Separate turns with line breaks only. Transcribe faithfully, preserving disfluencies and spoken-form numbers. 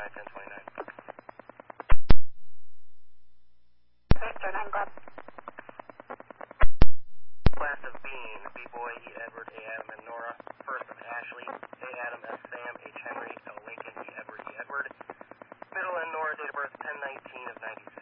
twenty-nine, ten twenty-nine.
Victor, nine Club.
Class of Bean, B-Boy, E. Edward, A. Adam, and Nora. First of Ashley, A. Adam, S. Sam, H. Henry, L. Lincoln, E. Edward, E. Edward. Middle and Nora, date of birth ten nineteen of ninety-six.